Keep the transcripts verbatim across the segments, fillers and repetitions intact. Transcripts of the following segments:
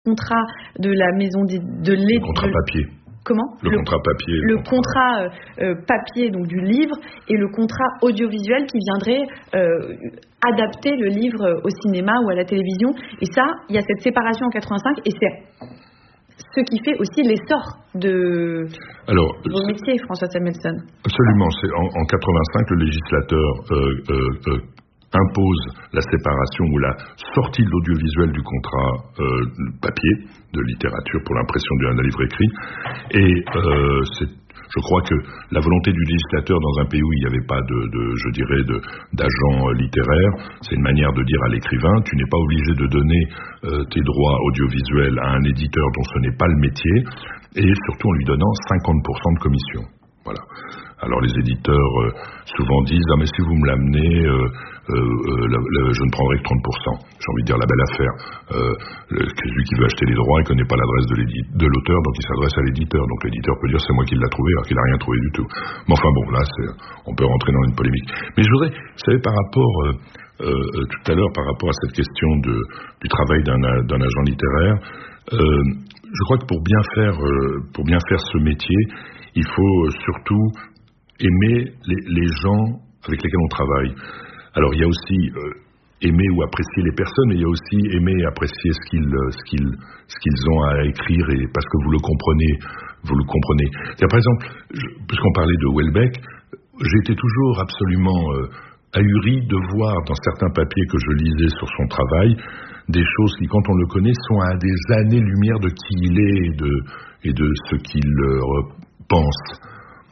contrat de la maison de, de l'éditeur. Le contrat papier. Comment ? Le, le contrat papier. Le, le contrat, contrat euh, papier donc du livre et le contrat audiovisuel qui viendrait euh, adapter le livre au cinéma ou à la télévision. Et ça, il y a cette séparation en quatre-vingt-cinq et c'est ce qui fait aussi l'essor de Alors, vos métiers, François Samuelsson. Absolument. C'est en, en quatre-vingt-cinq, le législateur euh, euh, euh, impose la séparation ou la sortie de l'audiovisuel du contrat euh, papier de littérature pour l'impression d'un livre écrit. Et euh, c'est, je crois que la volonté du législateur dans un pays où il n'y avait pas de, de je dirais, de, d'agents littéraires, c'est une manière de dire à l'écrivain, tu n'es pas obligé de donner euh, tes droits audiovisuels à un éditeur dont ce n'est pas le métier, et surtout en lui donnant cinquante pour cent de commission. Voilà. Alors les éditeurs euh, souvent disent « Ah mais si vous me l'amenez, euh, euh, euh, le, le, je ne prendrai que trente pour cent. » J'ai envie de dire la belle affaire. Euh, le, celui qui veut acheter les droits, il ne connaît pas l'adresse de, de l'auteur, donc il s'adresse à l'éditeur. Donc l'éditeur peut dire « C'est moi qui l'ai trouvé » alors qu'il n'a rien trouvé du tout. Mais enfin bon, là c'est, on peut rentrer dans une polémique. Mais je voudrais, vous savez, par rapport, euh, euh, tout à l'heure, par rapport à cette question de, du travail d'un, d'un agent littéraire, euh, je crois que pour bien faire, euh, pour bien faire ce métier, il faut surtout aimer les, les gens avec lesquels on travaille. Alors il y a aussi euh, aimer ou apprécier les personnes, mais il y a aussi aimer et apprécier ce qu'ils, ce qu'ils, ce qu'ils ont à écrire, et parce que vous le comprenez, vous le comprenez. Par exemple, je, puisqu'on parlait de Houellebecq, j'ai été toujours absolument euh, ahuri de voir dans certains papiers que je lisais sur son travail des choses qui, quand on le connaît, sont à des années-lumière de qui il est et de, et de ce qu'il euh, pense.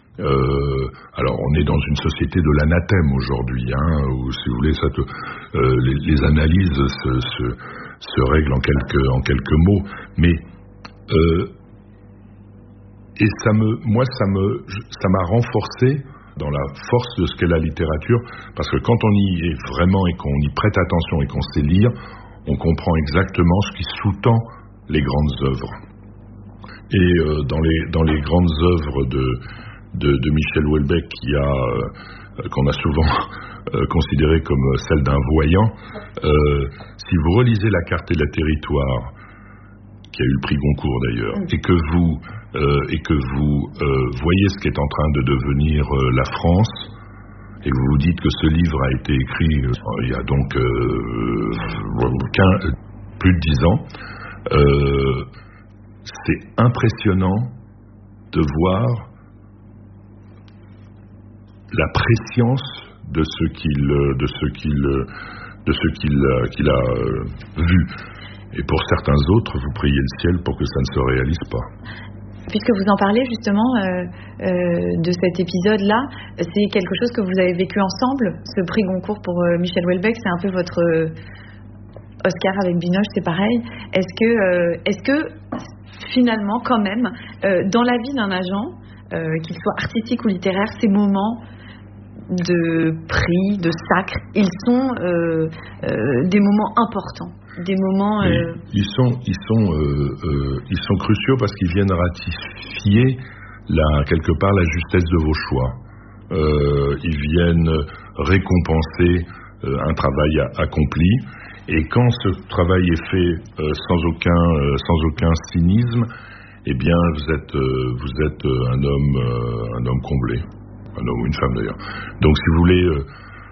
Euh, alors on est dans une société de l'anathème aujourd'hui, hein, où si vous voulez, ça te, euh, les, les analyses se, se, se règlent en quelques, en quelques mots, mais euh, et ça me, moi ça me, ça m'a renforcé dans la force de ce qu'est la littérature, parce que quand on y est vraiment et qu'on y prête attention et qu'on sait lire, on comprend exactement ce qui sous-tend les grandes œuvres. Et euh, dans les dans les grandes œuvres de De, de Michel Houellebecq, qui a, euh, qu'on a souvent euh, considéré comme celle d'un voyant, euh, si vous relisez La carte et le territoire, qui a eu le prix Goncourt d'ailleurs, et que vous, euh, et que vous euh, voyez ce qu'est en train de devenir euh, la France, et que vous vous dites que ce livre a été écrit euh, il y a donc euh, quinze, plus de dix ans, euh, c'est impressionnant de voir la préscience de ce qu'il de ce qu'il de ce qu'il, qu'il a vu. Et pour certains autres, vous priez le ciel pour que ça ne se réalise pas. Puisque vous en parlez justement euh, euh, de cet épisode-là, c'est quelque chose que vous avez vécu ensemble, ce prix Goncourt pour euh, Michel Houellebecq, c'est un peu votre euh, Oscar avec Binoche, c'est pareil. Est-ce que, euh, est-ce que finalement, quand même, euh, dans la vie d'un agent, euh, qu'il soit artistique ou littéraire, ces moments de prix, de sacre, ils sont euh, euh, des moments importants, des moments. Euh... Ils sont, ils sont, euh, euh, ils sont cruciaux parce qu'ils viennent ratifier la, quelque part la justesse de vos choix. Euh, ils viennent récompenser euh, un travail a, accompli. Et quand ce travail est fait euh, sans aucun, euh, sans aucun cynisme, eh bien, vous êtes, euh, vous êtes un homme, euh, un homme comblé. Un homme ou une femme d'ailleurs. Donc si vous voulez, euh,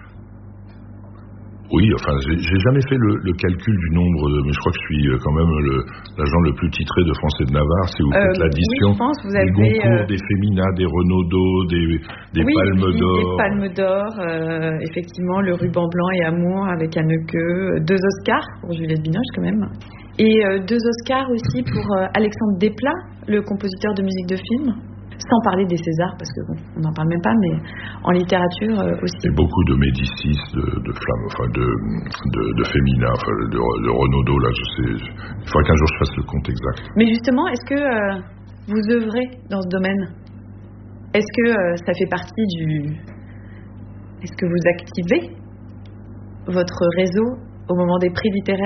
oui, enfin, j'ai, j'ai jamais fait le, le calcul du nombre, de, mais je crois que je suis quand même le, l'agent le plus titré de France et de Navarre. Si vous euh, faites l'addition, oui, je pense, vous des avez, Goncourt, euh... des Féminas, des Renaudot, des, des oui, Palmes puis d'Or. Des Palmes d'Or, euh, effectivement, le Ruban Blanc et Amour avec Anneke, deux Oscars pour Juliette Binoche quand même. Et euh, deux Oscars aussi pour euh, Alexandre Desplat, le compositeur de musique de film. Sans parler des Césars, parce que bon, on n'en parle même pas, mais en littérature euh, aussi. Et beaucoup de Médicis, de, de Flamme, enfin de, de, de Fémina, enfin de, de Renaudot, là, je sais. Il faudrait qu'un jour je fasse le compte exact. Mais justement, est-ce que euh, vous œuvrez dans ce domaine ? Est-ce que euh, ça fait partie du... Est-ce que vous activez votre réseau au moment des prix littéraires ?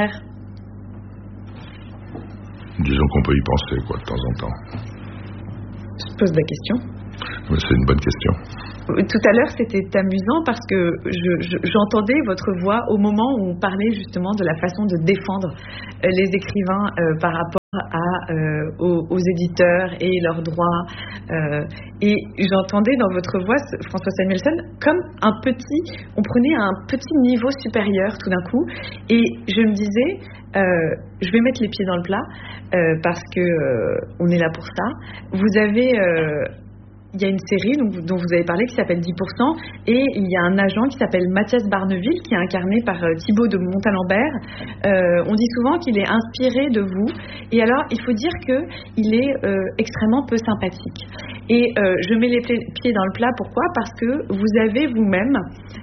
Disons qu'on peut y penser, quoi, de temps en temps. Je pose la question. C'est une bonne question. Tout à l'heure, c'était amusant parce que je, je, j'entendais votre voix au moment où on parlait justement de la façon de défendre les écrivains euh, par rapport à, euh, aux, aux éditeurs et leurs droits. Euh, et j'entendais dans votre voix, François Samuelsson, comme un petit, on prenait un petit niveau supérieur tout d'un coup. Et je me disais, euh, je vais mettre les pieds dans le plat euh, parce que euh, on est là pour ça. Vous avez... Euh, Il y a une série donc, dont vous avez parlé qui s'appelle dix pour cent et il y a un agent qui s'appelle Mathias Barneville qui est incarné par euh, Thibaut de Montalembert. Euh, on dit souvent qu'il est inspiré de vous et alors il faut dire qu'il est euh, extrêmement peu sympathique. Et euh, je mets les pieds dans le plat, pourquoi ? Parce que vous avez vous-même,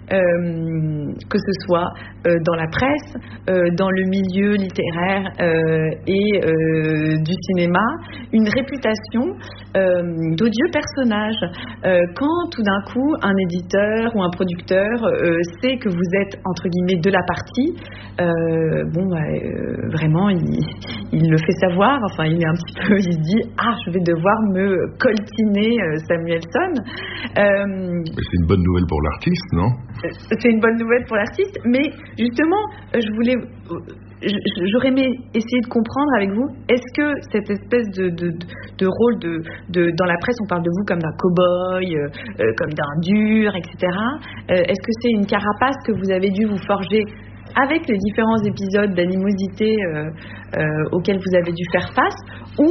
euh, que ce soit euh, dans la presse, euh, dans le milieu littéraire euh, et euh, du cinéma, une réputation euh, d'odieux personnage. Euh, quand tout d'un coup un éditeur ou un producteur euh, sait que vous êtes entre guillemets de la partie, euh, bon bah, euh, vraiment il, il le fait savoir, enfin il est un petit peu, il se dit ah je vais devoir me coltiner euh, Samuelsson. Euh, c'est une bonne nouvelle pour l'artiste, non ? C'est une bonne nouvelle pour l'artiste, mais justement je voulais j'aurais aimé essayer de comprendre avec vous, est-ce que cette espèce de, de, de rôle de, de, dans la presse, on parle de vous comme d'un cow-boy, euh, euh, comme d'un dur, et cetera. Euh, est-ce que c'est une carapace que vous avez dû vous forger avec les différents épisodes d'animosité euh, euh, auxquels vous avez dû faire face, ou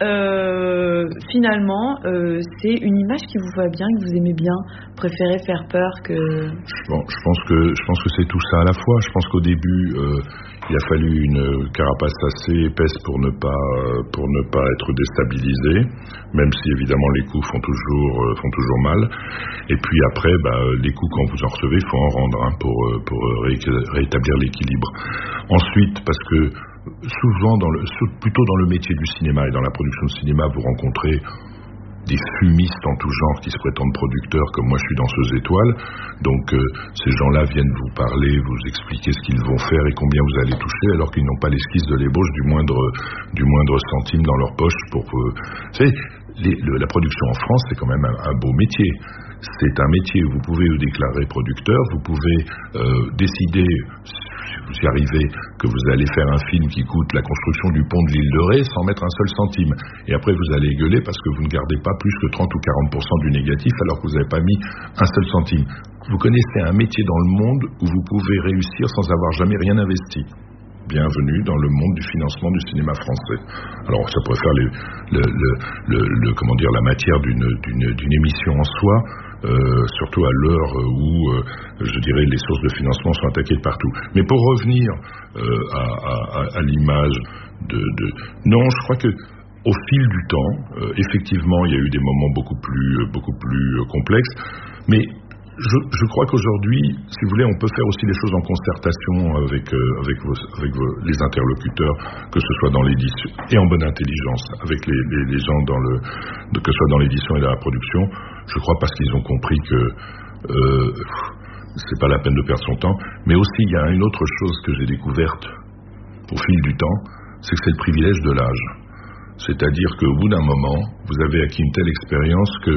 euh, finalement euh, c'est une image qui vous va bien, que vous aimez bien, préférez faire peur que... Bon, je pense que je pense que c'est tout ça à la fois. Je pense qu'au début euh, il a fallu une carapace assez épaisse pour ne pas pour ne pas être déstabilisé, même si évidemment les coups font toujours font toujours mal. Et puis après, bah, les coups quand vous en recevez, il faut en rendre hein, pour pour ré- rétablir l'équilibre. Ensuite, parce que souvent dans le plutôt dans le métier du cinéma et dans la production de cinéma, vous rencontrez des fumistes en tout genre qui se prétendent producteurs, comme moi je suis danseuse étoile. Donc euh, ces gens-là viennent vous parler, vous expliquer ce qu'ils vont faire et combien vous allez toucher, alors qu'ils n'ont pas l'esquisse de l'ébauche du moindre du moindre centime dans leur poche pour. Euh, vous savez, les, le, la production en France, c'est quand même un, un beau métier. C'est un métier où vous pouvez vous déclarer producteur, vous pouvez euh, décider, si vous y arrivez, que vous allez faire un film qui coûte la construction du pont de l'île de Ré sans mettre un seul centime. Et après vous allez gueuler parce que vous ne gardez pas plus que trente ou quarante pour cent du négatif alors que vous n'avez pas mis un seul centime. Vous connaissez un métier dans le monde où vous pouvez réussir sans avoir jamais rien investi. Bienvenue dans le monde du financement du cinéma français. Alors ça pourrait faire les, le, le, le, le, comment dire, la matière d'une, d'une, d'une émission en soi, euh, surtout à l'heure où, euh, je dirais, les sources de financement sont attaquées de partout. Mais pour revenir euh, à, à, à l'image de, de... Non, je crois que au fil du temps, euh, effectivement, il y a eu des moments beaucoup plus, beaucoup plus euh, complexes, mais Je, je crois qu'aujourd'hui, si vous voulez, on peut faire aussi les choses en concertation avec, euh, avec, vos, avec vos, les interlocuteurs, que ce soit dans l'édition, et en bonne intelligence, avec les, les, les gens dans le, de, que ce soit dans l'édition et dans la production. Je crois parce qu'ils ont compris que euh, c'est pas la peine de perdre son temps. Mais aussi, il y a une autre chose que j'ai découverte au fil du temps, c'est que c'est le privilège de l'âge. C'est-à-dire qu'au bout d'un moment, vous avez acquis une telle expérience que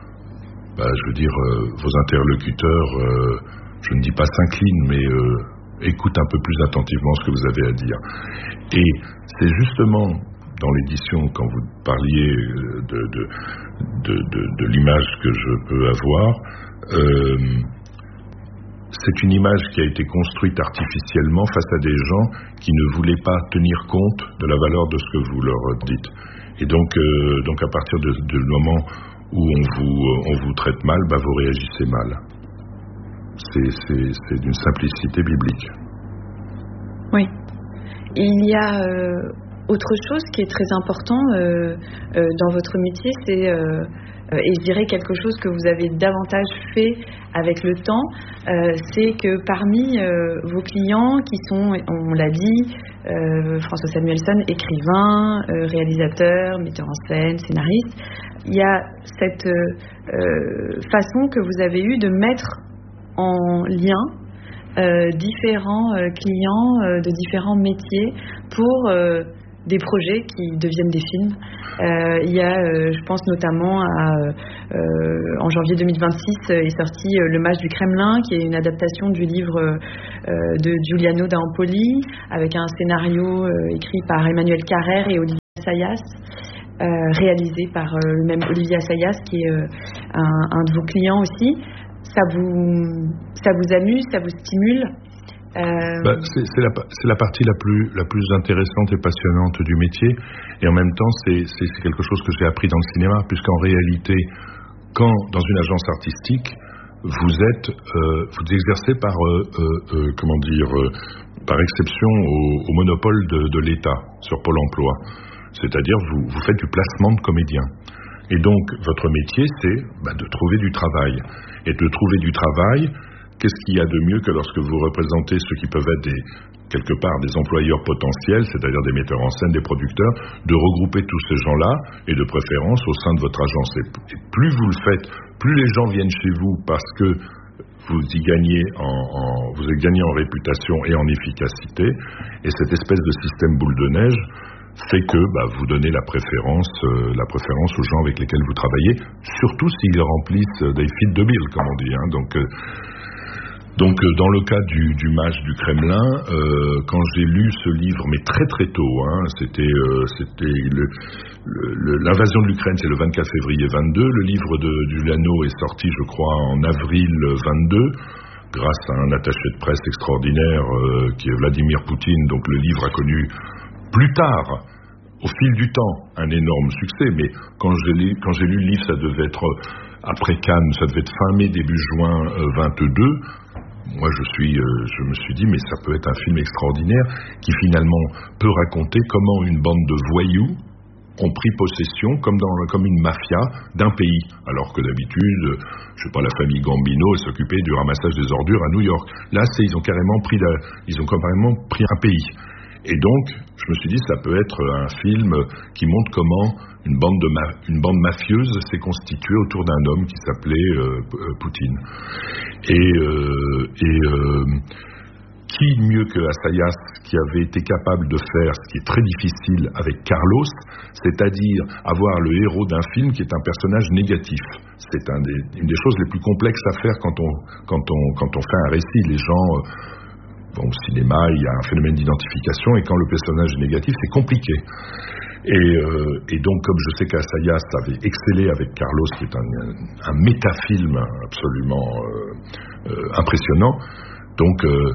Bah, je veux dire, euh, vos interlocuteurs, euh, je ne dis pas s'inclinent, mais euh, écoutent un peu plus attentivement ce que vous avez à dire. Et c'est justement dans l'édition, quand vous parliez de, de, de, de, de l'image que je peux avoir, euh, c'est une image qui a été construite artificiellement face à des gens qui ne voulaient pas tenir compte de la valeur de ce que vous leur dites. Et donc, euh, donc à partir de, de le moment où on vous, on vous traite mal, bah vous réagissez mal. C'est, c'est, c'est d'une simplicité biblique. Oui. Il y a euh, autre chose qui est très important euh, euh, dans votre métier, c'est, euh, euh, et je dirais quelque chose que vous avez davantage fait avec le temps, euh, c'est que parmi euh, vos clients qui sont, on l'a dit, euh, François Samuelsson, écrivain, euh, réalisateur, metteur en scène, scénariste, il y a cette euh, façon que vous avez eue de mettre en lien euh, différents euh, clients euh, de différents métiers pour euh, des projets qui deviennent des films. Euh, il y a, euh, je pense notamment à, euh, en janvier deux mille vingt-six euh, est sorti euh, Le Mage du Kremlin, qui est une adaptation du livre euh, de Giuliano da Empoli, avec un scénario euh, écrit par Emmanuel Carrère et Olivier Assayas, euh, réalisé par euh, le même Olivier Assayas, qui est euh, un, un de vos clients aussi. Ça vous, ça vous amuse, ça vous stimule? Euh... Bah, c'est, c'est, la, c'est la partie la plus, la plus intéressante et passionnante du métier, et en même temps c'est, c'est, c'est quelque chose que j'ai appris dans le cinéma, puisqu'en réalité, quand dans une agence artistique, vous êtes, euh, vous exercez par, euh, euh, comment dire, euh, par exception au, au monopole de, de l'État sur Pôle Emploi, c'est-à-dire vous, vous faites du placement de comédiens. Et donc votre métier, c'est bah, de trouver du travail, et de trouver du travail. Qu'est-ce qu'il y a de mieux que lorsque vous représentez ceux qui peuvent être des, quelque part des employeurs potentiels, c'est-à-dire des metteurs en scène, des producteurs, de regrouper tous ces gens-là, et de préférence au sein de votre agence. Et plus vous le faites, plus les gens viennent chez vous parce que vous y gagnez en, en, vous y gagnez en réputation et en efficacité, et cette espèce de système boule de neige fait que bah, vous donnez la préférence, euh, la préférence aux gens avec lesquels vous travaillez, surtout s'ils remplissent des fit the bill, comme on dit. Hein. Donc, euh, Donc dans le cas du, du Mage du Kremlin, euh, quand j'ai lu ce livre, mais très très tôt, hein, c'était, euh, c'était le, le, l'invasion de l'Ukraine, c'est le vingt-quatre février vingt-deux, le livre de Giuliano est sorti, je crois, en avril vingt-deux, grâce à un attaché de presse extraordinaire euh, qui est Vladimir Poutine. Donc le livre a connu plus tard, au fil du temps, un énorme succès, mais quand j'ai lu, quand j'ai lu le livre, ça devait être après Cannes, ça devait être fin mai, début juin euh, vingt-deux. Moi, je, suis, euh, je me suis dit, mais ça peut être un film extraordinaire qui finalement peut raconter comment une bande de voyous ont pris possession, comme, dans, comme une mafia, d'un pays. Alors que d'habitude, je sais pas, la famille Gambino s'occupait du ramassage des ordures à New York. Là, c'est, ils ont carrément pris, la, ils ont carrément pris un pays. Et donc, je me suis dit, ça peut être un film qui montre comment une bande, de ma- une bande mafieuse s'est constituée autour d'un homme qui s'appelait euh, Poutine. Et, euh, et euh, qui mieux que Assayas, qui avait été capable de faire ce qui est très difficile avec Carlos, c'est-à-dire avoir le héros d'un film qui est un personnage négatif. C'est un des, une des choses les plus complexes à faire quand on, quand on, quand on fait un récit. Les gens... Euh, Bon, au cinéma, il y a un phénomène d'identification, et quand le personnage est négatif, c'est compliqué. Et, euh, et donc, comme je sais qu'Assayas avait excellé avec Carlos, qui est un, un métafilm absolument euh, euh, impressionnant, donc euh,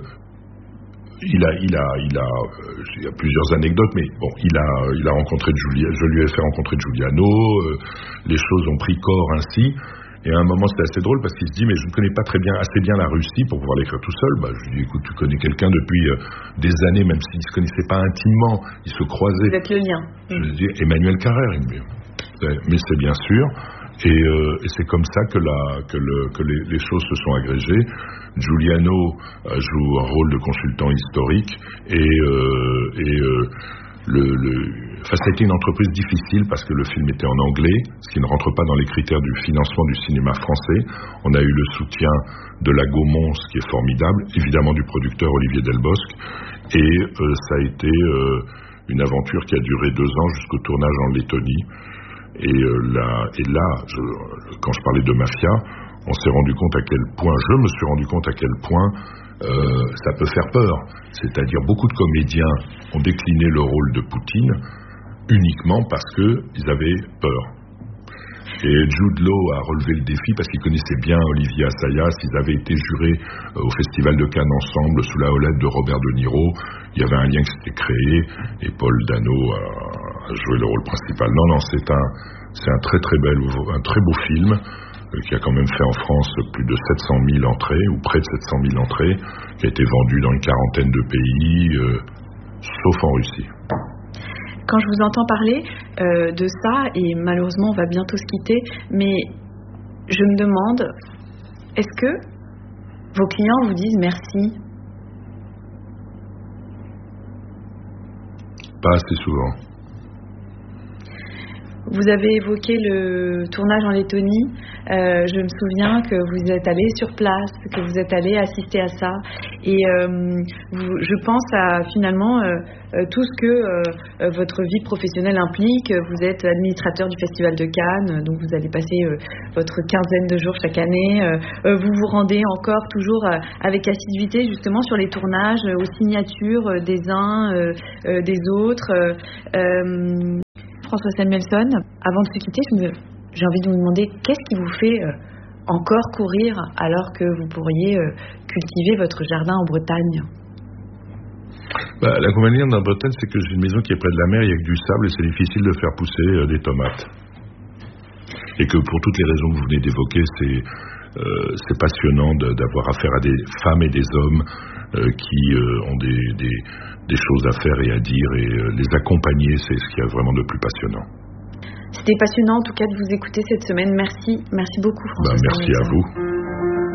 il a, il a, il a, euh, il y a plusieurs anecdotes, mais bon, il a, il a rencontré Giuliano, je lui ai fait rencontrer Giuliano, euh, les choses ont pris corps ainsi. Et à un moment, c'était assez drôle parce qu'il se dit, mais je ne connais pas très bien, assez bien la Russie pour pouvoir l'écrire tout seul. Bah, je lui dis, écoute, tu connais quelqu'un depuis euh, des années, même s'ils ne se connaissaient pas intimement, ils se croisaient. Vous êtes le lien. Je lui dis, Emmanuel Carrère, il me dit. Mais c'est bien sûr. Et, euh, et c'est comme ça que, la, que, le, que les, les choses se sont agrégées. Giuliano euh, joue un rôle de consultant historique et, euh, et euh, le, le, enfin, ça a été une entreprise difficile parce que le film était en anglais, ce qui ne rentre pas dans les critères du financement du cinéma français. On a eu le soutien de la Gaumont, ce qui est formidable, évidemment du producteur Olivier Delbosque, et euh, ça a été euh, une aventure qui a duré deux ans jusqu'au tournage en Lettonie. Et, euh, là, et là, je, quand je parlais de mafia, on s'est rendu compte à quel point, je me suis rendu compte à quel point euh, ça peut faire peur. C'est-à-dire beaucoup de comédiens ont décliné le rôle de Poutine uniquement parce qu'ils avaient peur. Et Jude Law a relevé le défi parce qu'il connaissait bien Olivier Assayas. Ils avaient été jurés euh, au Festival de Cannes ensemble sous la houlette de Robert De Niro. Il y avait un lien qui s'était créé et Paul Dano a, a joué le rôle principal. Non, non, c'est un, c'est un très très bel, un très beau film euh, qui a quand même fait en France plus de sept cent mille entrées ou près de sept cent mille entrées, qui a été vendu dans une quarantaine de pays, euh, sauf en Russie. Quand je vous entends parler euh, de ça, et malheureusement on va bientôt se quitter, mais je me demande, est-ce que vos clients vous disent merci? Pas assez souvent. Vous avez évoqué le tournage en Lettonie. Euh, je me souviens que vous êtes allé sur place, que vous êtes allé assister à ça. Et euh, vous, je pense à finalement euh, euh, tout ce que euh, votre vie professionnelle implique. Vous êtes administrateur du Festival de Cannes, donc vous allez passer euh, votre quinzaine de jours chaque année. Euh, vous vous rendez encore toujours euh, avec assiduité justement sur les tournages, euh, aux signatures euh, des uns, euh, euh, des autres. Euh, François Samuelsson, avant de se quitter, je me, j'ai envie de vous demander qu'est-ce qui vous fait euh, encore courir alors que vous pourriez euh, cultiver votre jardin en Bretagne? Bah, l'inconvénient en Bretagne, c'est que j'ai une maison qui est près de la mer, il n'y a que du sable et c'est difficile de faire pousser euh, des tomates. Et que pour toutes les raisons que vous venez d'évoquer, c'est, euh, c'est passionnant de, d'avoir affaire à des femmes et des hommes euh, qui euh, ont des, des, des choses à faire et à dire, et euh, les accompagner, c'est ce qu'il y a vraiment de plus passionnant. C'était passionnant en tout cas de vous écouter cette semaine. Merci, merci beaucoup François. Bah, merci à vous.